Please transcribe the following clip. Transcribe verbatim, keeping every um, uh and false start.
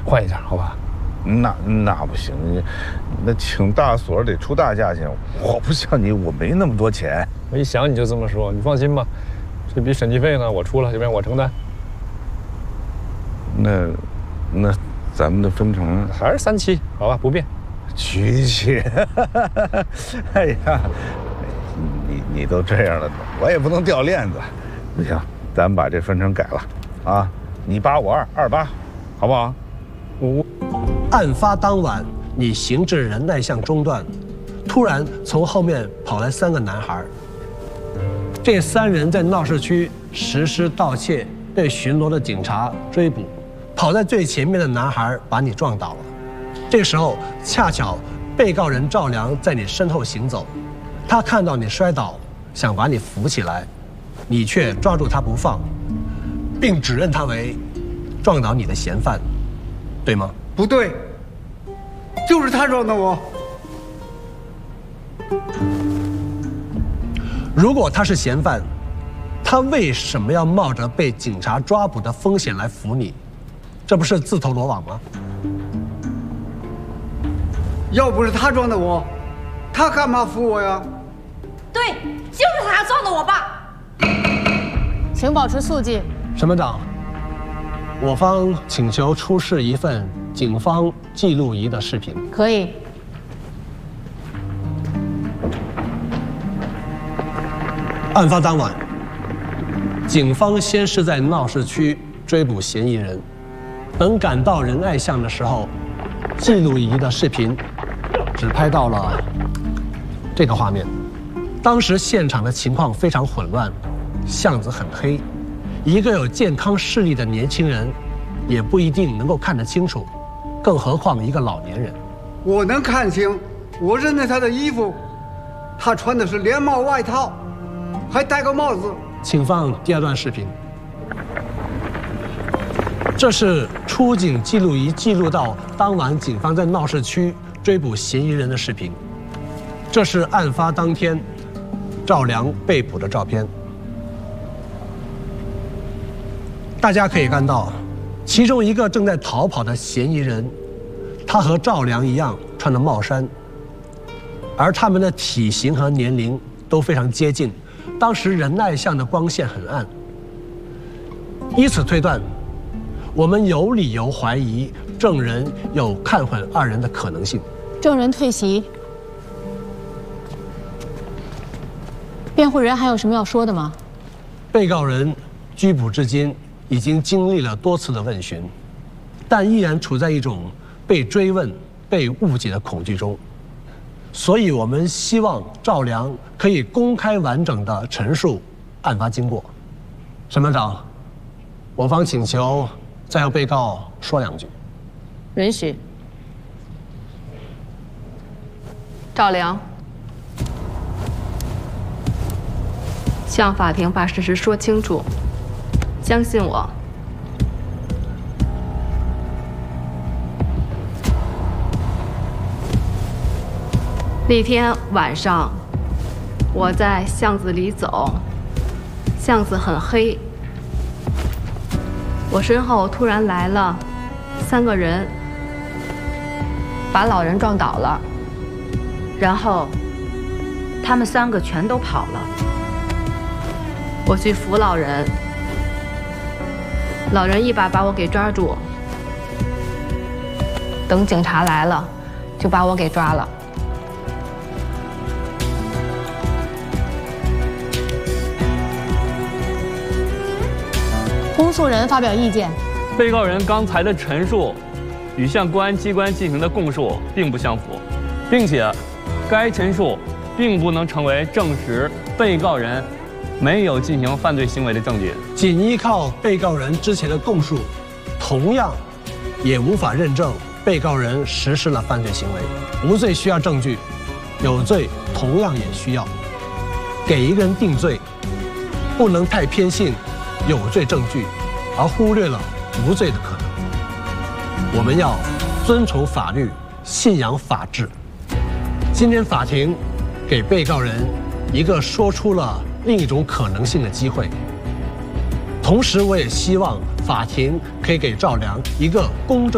换一下，好吧？ 那那不行，那请大所得出大价钱。我不像你，我没那么多钱。 我一想你就这么说，你放心吧，这笔审计费呢我出了，这边我承担。 那那咱们的分成还是三七，好吧，不变。 曲曲，哎呀，你你都这样了，我也不能掉链子。不行，咱们把这分成改了，啊，你八我二，二八，好不好？ 五。 案发当晚，你行至仁爱巷中段，突然从后面跑来三个男孩。这三人在闹市区实施盗窃，被巡逻的警察追捕。跑在最前面的男孩把你撞倒了。这时候恰巧被告人赵良在你身后行走，他看到你摔倒，想把你扶起来，你却抓住他不放，并指认他为撞倒你的嫌犯，对吗？ 不对，就是他撞的我。 如果他是嫌犯，他为什么要冒着被警察抓捕的风险来扶你？这不是自投罗网吗？ 要不是他撞的我，他干嘛扶我呀？ 对，就是他撞的我爸。 请保持肃静。 审判长，我方请求出示一份警方记录仪的视频。 可以。 案发当晚，警方先是在闹市区追捕嫌疑人，等赶到仁爱巷的时候，记录仪的视频只拍到了这个画面。当时现场的情况非常混乱，巷子很黑，一个有健康视力的年轻人也不一定能够看得清楚，更何况一个老年人。 我能看清，我认得他的衣服，他穿的是连帽外套，还戴个帽子。 请放第二段视频。这是出警记录仪记录到当晚警方在闹市区追捕嫌疑人的视频。这是案发当天赵良被捕的照片。大家可以看到，其中一个正在逃跑的嫌疑人，他和赵良一样穿着帽衫，而他们的体型和年龄都非常接近。当时仁爱巷的光线很暗，以此推断，我们有理由怀疑证人有看混二人的可能性。 证人退席。辩护人还有什么要说的吗？ 被告人拘捕至今已经经历了多次的问询，但依然处在一种被追问、被误解的恐惧中。所以我们希望赵良可以公开完整的陈述案发经过。审判长，我方请求再让被告说两句。 允许。 赵良，向法庭把事实说清楚，相信我。那天晚上，我在巷子里走，巷子很黑，我身后突然来了三个人，把老人撞倒了，然后他们三个全都跑了。我去扶老人，老人一把把我给抓住，等警察来了，就把我给抓了。 公诉人发表意见。 被告人刚才的陈述与向公安机关进行的供述并不相符，并且该陈述并不能成为证实被告人没有进行犯罪行为的证据。 仅依靠被告人之前的供述，同样也无法认证被告人实施了犯罪行为。无罪需要证据，有罪同样也需要。给一个人定罪，不能太偏信有罪证据，而忽略了无罪的可能。我们要遵从法律，信仰法治。今天法庭给被告人一个说出了另一种可能性的机会，同时我也希望法庭可以给赵良一个公正